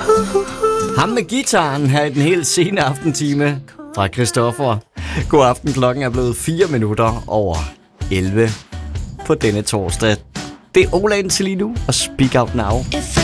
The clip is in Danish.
Ham med gitaren her i den helt sene aftentime fra Christoffer. God aften, klokken er blevet 4 minutter over 11 på denne torsdag. Det er Ola indtil lige nu og Speak Out Now.